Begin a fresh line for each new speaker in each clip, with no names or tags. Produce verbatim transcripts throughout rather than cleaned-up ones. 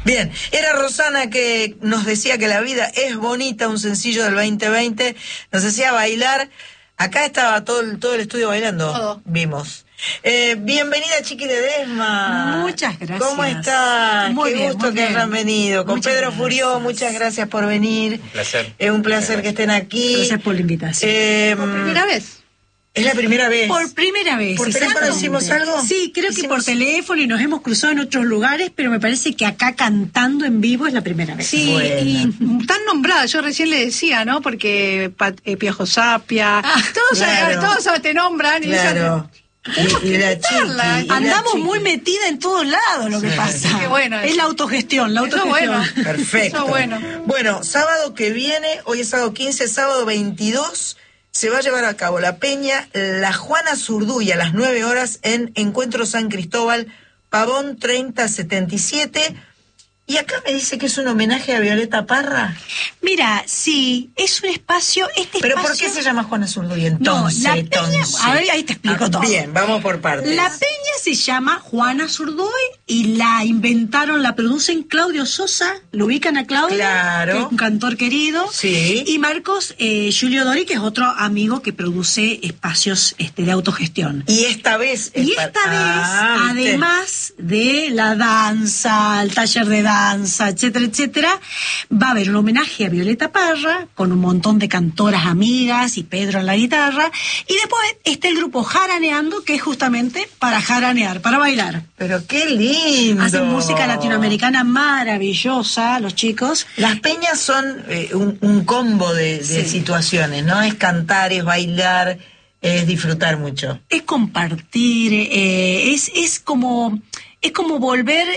Bien, era Rosana que nos decía que la vida es bonita, un sencillo del veinte veinte, nos hacía bailar. Acá estaba todo el, todo el estudio bailando, todo. Vimos. Eh, bienvenida, Chiqui Ledesma.
Muchas gracias.
¿Cómo estás?
Muy
Qué
bien,
gusto
muy
que
bien.
hayan venido. Con
Muchas
Pedro
gracias.
Furió, muchas gracias por venir.
Un placer.
Es un placer que estén aquí.
Gracias por la invitación.
Eh,
¿Por primera vez?
Es la primera vez.
Por primera vez.
¿Por teléfono
exactamente.
hicimos algo?
Sí, creo que
Hicimos-
por teléfono y nos hemos cruzado en otros lugares, pero me parece que acá cantando en vivo es la primera vez.
Sí,
Buena.
y tan nombrada, yo recién le decía, ¿no? Porque Pat- eh, Piajo Sapia, todos,
claro.
todos te nombran y
Claro. Y, y la Chiqui.
invitarla.
y la
Andamos
Chiqui.
muy metida en todos lados, lo que pasa.
Qué bueno
Es
eso.
la autogestión, la
Eso es
autogestión.
bueno.
Perfecto.
Eso bueno.
Bueno, sábado que viene, hoy es sábado quince, sábado veintidós, se va a llevar a cabo la peña La Juana Zurduy a las nueve horas en Encuentro San Cristóbal, Pavón treinta setenta y siete. Y acá me dice que es un homenaje a Violeta Parra.
Mira, sí, es un espacio, este
¿Pero
espacio...
por qué se llama Juana Zurduy entonces?
No, la peña-
entonces?
a ver, ahí te explico
Ah,
todo.
Bien, vamos por partes.
La peña se llama Juana Zurduy y la inventaron, la producen Claudio Sosa, lo ubican a Claudio,
Claro.
que es un cantor querido,
Sí.
y Marcos eh, Julio Dori, que es otro amigo que produce espacios este, de autogestión.
Y esta vez... es
Y
pa-
esta vez,
Ah, ¿viste?
además de la danza, el taller de danza, etcétera, etcétera, va a haber un homenaje a Violeta Parra, con un montón de cantoras amigas y Pedro en la guitarra, y después está el grupo Jaraneando, que es justamente para jaranear, para bailar.
Pero qué lindo.
Hacen música latinoamericana maravillosa, los chicos.
Las peñas son eh, un, un combo de, de
Sí.
situaciones, ¿no? Es cantar, es bailar, es disfrutar mucho.
Es compartir, eh, es, es como es como volver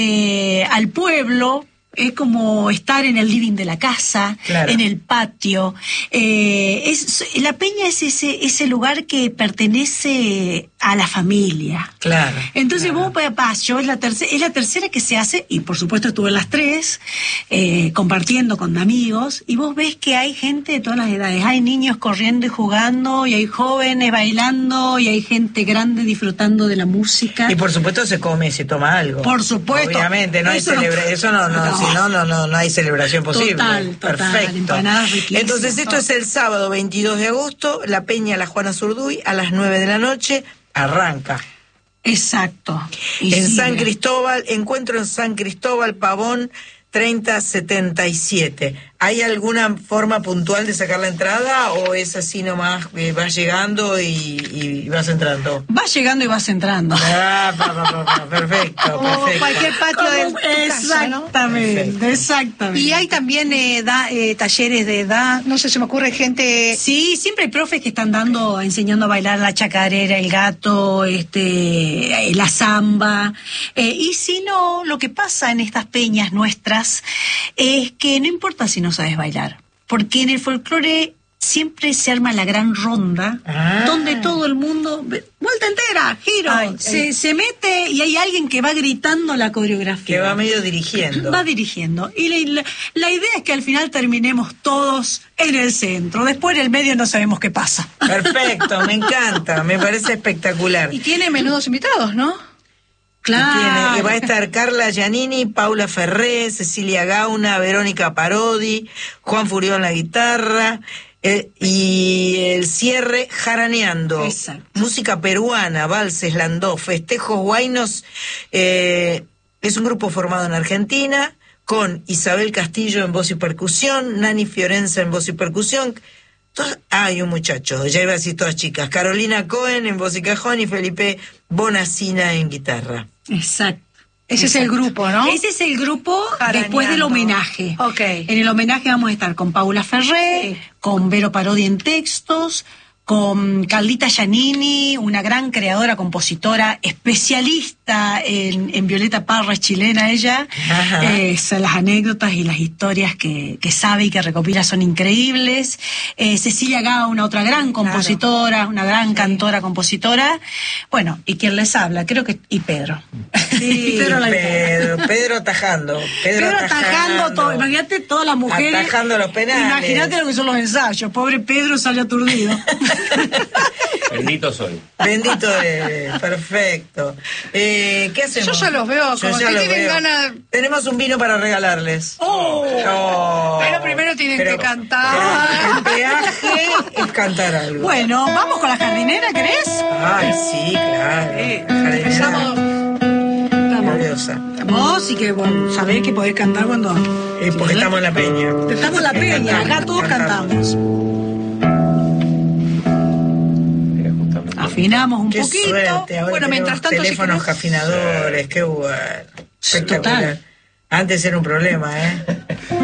eh, al pueblo, es como estar en el living de la casa,
Claro.
en el patio. Eh, es, la peña es ese, ese lugar que pertenece a la familia.
Claro.
Entonces
claro.
vos, papá, yo es la tercera, es la tercera que se hace, y por supuesto estuve en las tres, eh, compartiendo con amigos, y vos ves que hay gente de todas las edades, hay niños corriendo y jugando, y hay jóvenes bailando, y hay gente grande disfrutando de la música.
Y por supuesto se come, se toma algo.
Por supuesto.
Obviamente, no hay
Eso no-
celebra eso no, no,
No.
si no, no, no, no hay celebración posible.
Total, total,
Perfecto.
empanadas riquísimas.
Entonces esto es el sábado veintidós de agosto, la peña La Juana Zurduy a las nueve de la noche, arranca.
Exacto. Y
En
sigue.
San Cristóbal, encuentro en San Cristóbal, Pavón treinta setenta y siete. ¿Hay alguna forma puntual de sacar la entrada o es así nomás, eh, vas llegando y, y vas entrando?
Vas llegando y vas entrando.
Ah, pa, pa, pa, pa, perfecto,
Como
perfecto.
cualquier patio de tu casa, ¿no?
Exactamente,
Perfecto.
exactamente.
Y hay también eh, da- eh, talleres de edad, no sé, se me ocurre gente...
Sí, siempre hay profes que están dando, enseñando a bailar la chacarera, el gato, este, eh, la samba. Eh, y si no, lo que pasa en estas peñas nuestras es que no importa si no sabes bailar, porque en el folclore siempre se arma la gran ronda,
Ah.
donde todo el mundo, vuelta entera, giro,
Ay,
se,
ay.
se mete y hay alguien que va gritando la coreografía.
Que va medio dirigiendo.
Va dirigiendo. Y la, la- la idea es que al final terminemos todos en el centro. Después en el medio no sabemos qué pasa.
Perfecto, me encanta, me parece espectacular.
Y tiene menudos invitados, ¿no?
Tiene- va a estar Carla Giannini, Paula Ferré, Cecilia Gauna, Verónica Parodi, Juan Furió en la guitarra, eh, y el cierre Jaraneando.
Exacto.
Música peruana, valses, landó, festejos guainos. Eh, es un grupo formado en Argentina, con Isabel Castillo en voz y percusión, Nani Fiorenza en voz y percusión. Todas- ah, y un muchacho, ya iba a decir todas chicas. Carolina Cohen en voz y cajón y Felipe Bonacina en guitarra.
Exacto.
Ese es el grupo, ¿no?
Ese es el grupo
Jaraneando.
después del homenaje.
Ok.
En el homenaje vamos a estar con Paula Ferré,
Sí.
con Vero Parodi en textos, con Carlita Giannini, una gran creadora, compositora, especialista en, en Violeta Parra, es chilena ella.
Ajá.
Eh, son las anécdotas y las historias que, que sabe y que recopila son increíbles. Eh, Cecilia Gauna, otra gran compositora, una gran cantora, compositora. Bueno, y quien les habla, creo que, y Pedro.
Sí,
Y Pedro la guitarra.
Pedro, Pedro atajando. Pedro,
Pedro atajando todo. Imagínate todas las mujeres.
Atajando los penales.
Imagínate lo que son los ensayos. Pobre Pedro sale aturdido.
Bendito soy.
Bendito eres, perfecto. Eh, ¿Qué hacemos?
Yo ya los veo,
Yo
como
ya
que
los
tienen
veo.
ganas.
Tenemos un vino para regalarles.
¡Oh!
Oh.
Pero primero tienen
Pero-
que cantar.
pero el peaje es cantar algo.
Bueno, vamos con la jardinera, ¿querés?
Ay, sí, claro.
Eh,
Jardinera
empezamos. Vamos.
gloriosa.
Vos sí que bueno, sabés que podés cantar cuando...
Eh, porque estamos en la peña.
Estamos en la peña, acá todos cantamos.
Mira, justamente.
Afinamos un
Qué
poquito.
suerte, ahora
Bueno, mientras tanto, si
teléfonos
querés-
afinadores, qué bueno. Espectacular.
Total.
Antes era un problema, ¿eh?